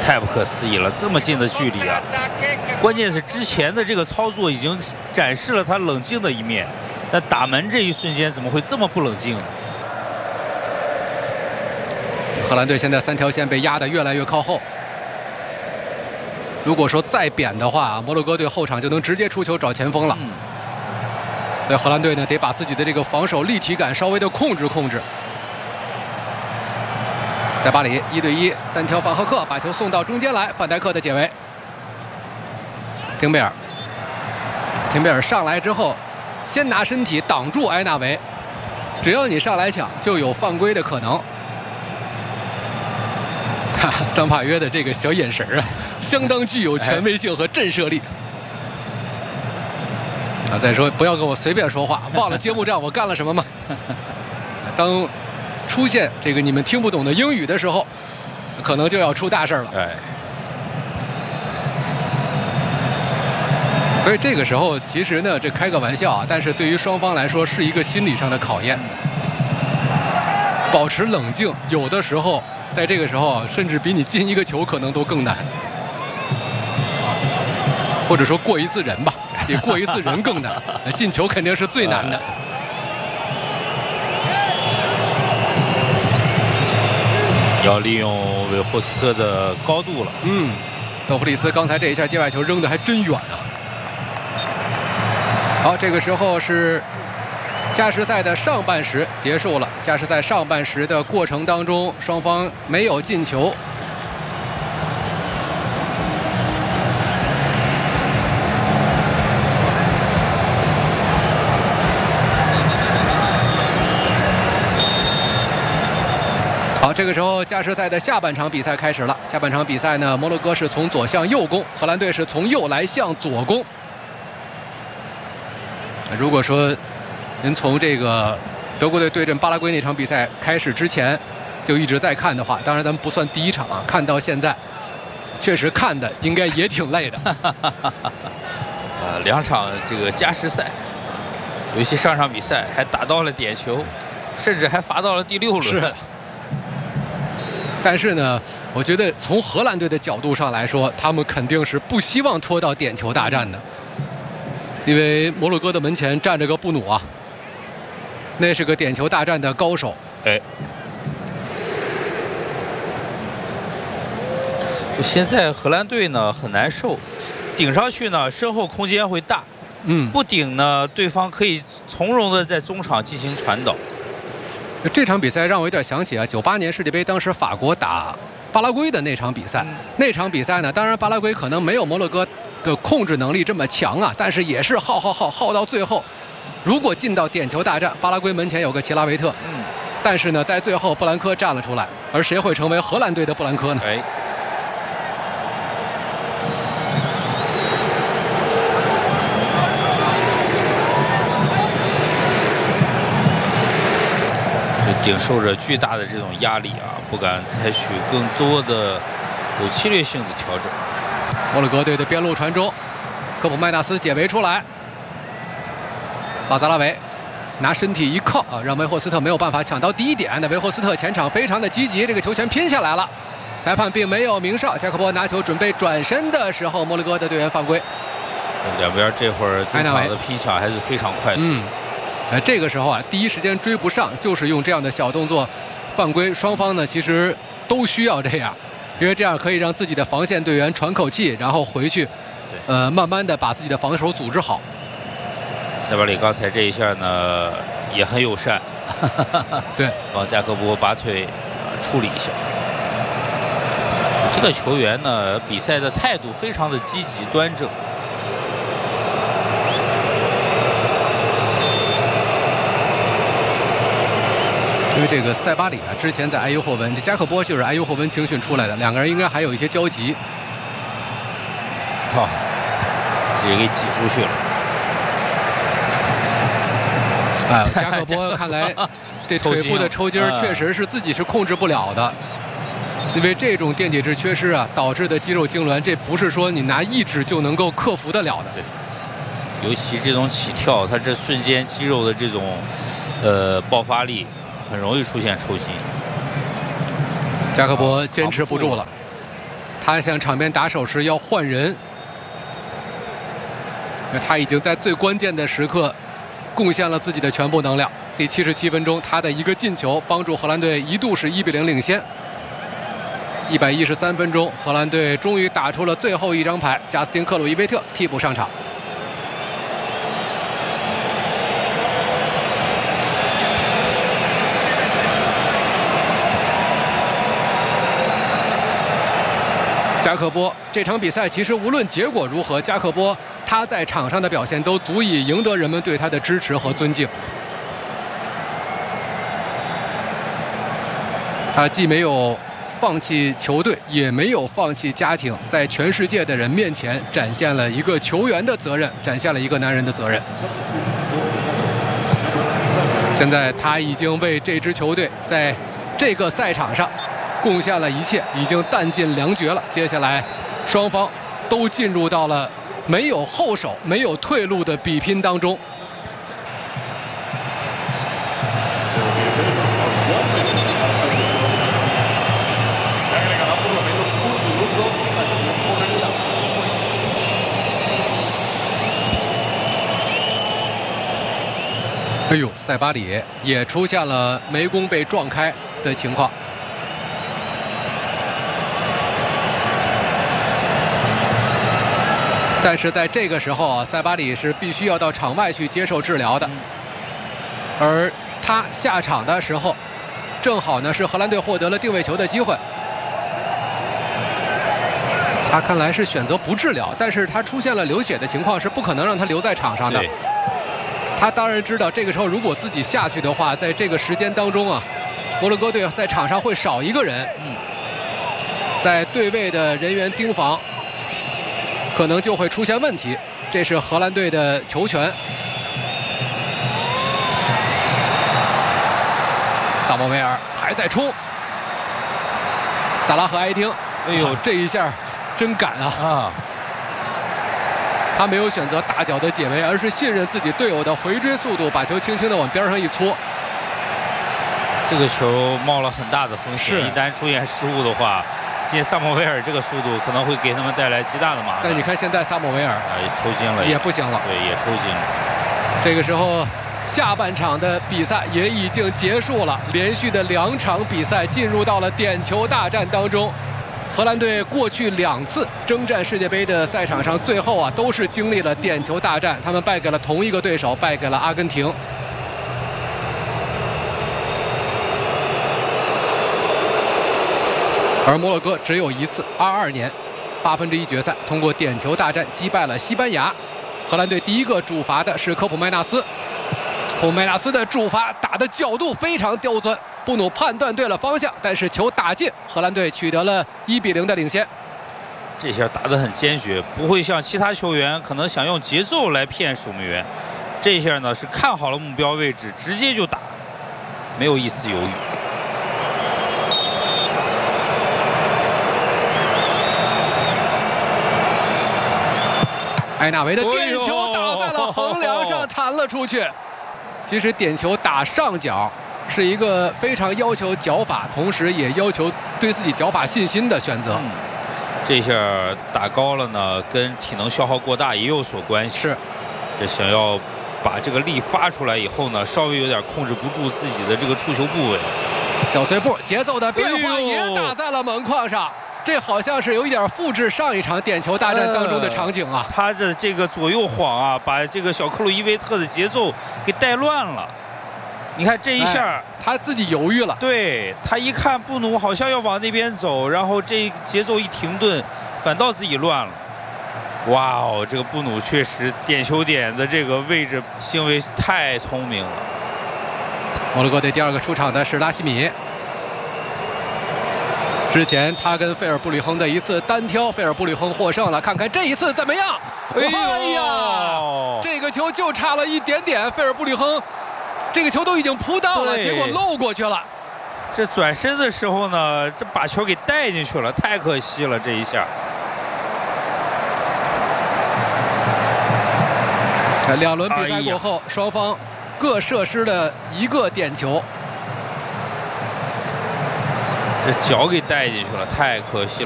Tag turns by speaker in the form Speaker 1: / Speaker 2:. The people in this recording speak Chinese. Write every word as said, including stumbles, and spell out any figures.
Speaker 1: 太不可思议了，这么近的距离啊！关键是之前的这个操作已经展示了他冷静的一面，但打门这一瞬间怎么会这么不冷静呢？
Speaker 2: 荷兰队现在三条线被压得越来越靠后。如果说再扁的话，摩洛哥队后场就能直接出球找前锋了。嗯、所以荷兰队呢得把自己的这个防守立体感稍微的控制控制。塞巴里一对一单挑范赫克，把球送到中间来，范戴克的解围。廷贝尔，廷贝尔上来之后，先拿身体挡住埃纳维，只要你上来抢，就有犯规的可能。哈哈，桑帕约的这个小眼神啊，相当具有权威性和震慑力。啊，再说不要跟我随便说话，忘了揭幕战我干了什么吗？当出现这个你们听不懂的英语的时候，可能就要出大事了。
Speaker 1: 哎，
Speaker 2: 所以这个时候其实呢，这开个玩笑啊，但是对于双方来说是一个心理上的考验。保持冷静，有的时候在这个时候，甚至比你进一个球可能都更难，或者说过一次人吧，比过一次人更难。进球肯定是最难的。
Speaker 1: 要利用韦霍斯特的高度了。
Speaker 2: 嗯，豆弗里斯刚才这一下界外球扔得还真远啊。好，这个时候是加时赛的上半时结束了。加时赛上半时的过程当中，双方没有进球。好，这个时候加时赛的下半场比赛开始了。下半场比赛呢，摩洛哥是从左向右攻，荷兰队是从右来向左攻。如果说您从这个德国队对阵巴拉圭那场比赛开始之前就一直在看的话，当然咱们不算第一场啊，看到现在，确实看的应该也挺累的。
Speaker 1: 呃，两场这个加时赛，尤其上场比赛还打到了点球，甚至还罚到了第六轮。
Speaker 2: 是。但是呢，我觉得从荷兰队的角度上来说，他们肯定是不希望拖到点球大战的，因为摩洛哥的门前站着个布努啊，那是个点球大战的高手。
Speaker 1: 哎，就现在荷兰队呢很难受，顶上去呢身后空间会大，
Speaker 2: 嗯，
Speaker 1: 不顶呢对方可以从容的在中场进行传导。
Speaker 2: 这场比赛让我有点想起啊，九八年世界杯当时法国打巴拉圭的那场比赛。嗯、那场比赛呢，当然巴拉圭可能没有摩洛哥的控制能力这么强啊，但是也是耗耗耗耗到最后。如果进到点球大战，巴拉圭门前有个齐拉维特，嗯，但是呢，在最后布兰科站了出来，而谁会成为荷兰队的布兰科呢？
Speaker 1: 哎。顶受着巨大的这种压力啊，不敢采取更多的有侵略性的调整。
Speaker 2: 摩洛哥队的边路传中，科普麦纳斯解围出来，巴扎拉维拿身体一靠啊，让维霍斯特没有办法抢到第一点。那维霍斯特前场非常的积极，这个球权拼下来了，裁判并没有鸣哨。加克波拿球准备转身的时候，摩洛哥的队员犯规。
Speaker 1: 两边这会儿中场的拼抢还是非常快速。嗯
Speaker 2: 呃，这个时候啊，第一时间追不上，就是用这样的小动作犯规。双方呢，其实都需要这样，因为这样可以让自己的防线队员喘口气，然后回去，呃，慢慢的把自己的防守组织好。
Speaker 1: 塞巴里刚才这一下呢，也很友善，
Speaker 2: 对，
Speaker 1: 帮加克波把腿啊处理一下。这个球员呢，比赛的态度非常的积极端正。
Speaker 2: 因为这个塞巴里啊，之前在埃尤霍温，这加克波就是埃尤霍温青训出来的，两个人应该还有一些交集。
Speaker 1: 好、哦，直接给挤出去了。
Speaker 2: 哎，加克波看来这腿部的抽筋儿确实是自己是控制不了的，因为这种电解质缺失啊导致的肌肉痉挛，这不是说你拿意志就能够克服得了的。
Speaker 1: 对，尤其这种起跳，它这瞬间肌肉的这种呃爆发力。很容易出现抽筋，
Speaker 2: 加克波坚持不住了， 他向场边打手时要换人，他已经在最关键的时刻贡献了自己的全部能量。第七十七分钟，他的一个进球帮助荷兰队一度是一比零领先。一百一十三分钟，荷兰队终于打出了最后一张牌，加斯汀·克鲁伊维特替补上场。加克波这场比赛其实无论结果如何，加克波他在场上的表现都足以赢得人们对他的支持和尊敬。他既没有放弃球队，也没有放弃家庭，在全世界的人面前展现了一个球员的责任，展现了一个男人的责任。现在他已经为这支球队在这个赛场上贡献了一切，已经弹尽粮绝了。接下来，双方都进入到了没有后手、没有退路的比拼当中。哎呦，塞巴里也出现了楣弓被撞开的情况。但是在这个时候啊，塞巴里是必须要到场外去接受治疗的，而他下场的时候，正好呢是荷兰队获得了定位球的机会。他看来是选择不治疗，但是他出现了流血的情况，是不可能让他留在场上的。他当然知道，这个时候如果自己下去的话，在这个时间当中啊，摩洛哥队在场上会少一个人，嗯，在对位的人员盯防，可能就会出现问题。这是荷兰队的球权。萨莫维尔还在冲，萨拉赫埃丁，哎呦，这一下真敢啊！啊。他没有选择大脚的解围，而是信任自己队友的回追速度，把球轻轻地往边上一搓。
Speaker 1: 这个球冒了很大的风险，一旦出现失误的话，进萨莫维尔这个速度可能会给他们带来极大的麻烦。
Speaker 2: 但你看现在萨莫维尔
Speaker 1: 啊，也抽筋了，
Speaker 2: 也不行了，
Speaker 1: 对，也抽筋了。
Speaker 2: 这个时候，下半场的比赛也已经结束了，连续的两场比赛进入到了点球大战当中。荷兰队过去两次征战世界杯的赛场上，最后啊都是经历了点球大战，他们败给了同一个对手，败给了阿根廷。而摩洛哥只有一次，二二年八分之一决赛通过点球大战击败了西班牙。荷兰队第一个主罚的是科普麦纳斯，科普麦纳斯的主罚打的角度非常刁钻。布努判断对了方向，但是球打进，荷兰队取得了一比零的领先。
Speaker 1: 这下打得很坚决，不会像其他球员可能想用节奏来骗守门员。这下呢是看好了目标位置，直接就打，没有一丝犹豫。
Speaker 2: 埃纳维的点球打在了横梁上，弹了出去。其实点球打上角是一个非常要求脚法，同时也要求对自己脚法信心的选择。嗯、
Speaker 1: 这下打高了呢，跟体能消耗过大也有所关系。
Speaker 2: 是，
Speaker 1: 这想要把这个力发出来以后呢，稍微有点控制不住自己的这个触球部位。
Speaker 2: 小碎步节奏的变化也打在了门框上。这好像是有一点复制上一场点球大战当中的场景啊！
Speaker 1: 呃、他的这个左右晃啊，把这个小克鲁伊维特的节奏给带乱了。你看这一下，
Speaker 2: 哎、他自己犹豫了。
Speaker 1: 对，他一看布努好像要往那边走，然后这节奏一停顿，反倒自己乱了。哇哦，这个布努确实点球点的这个位置行为太聪明了。
Speaker 2: 摩洛哥队第二个出场的是拉希米。之前他跟费尔布吕亨的一次单挑，费尔布吕亨获胜了。看看这一次怎么样？哎呀，这个球就差了一点点，费尔布吕亨这个球都已经扑到了，结果漏过去了。
Speaker 1: 这转身的时候呢，这把球给带进去了，太可惜了这一下。
Speaker 2: 两轮比赛过后，双方各射失了一个点球。
Speaker 1: 这脚给带进去了，太可惜了。